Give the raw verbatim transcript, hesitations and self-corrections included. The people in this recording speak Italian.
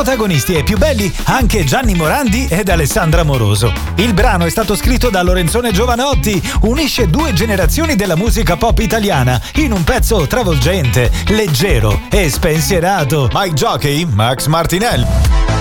protagonisti e più belli anche Gianni Morandi ed Alessandra Moroso. Il brano è stato scritto da Lorenzone Giovanotti, unisce due generazioni della musica pop italiana in un pezzo travolgente, leggero e spensierato. Mike Jockey, Max Martinelli.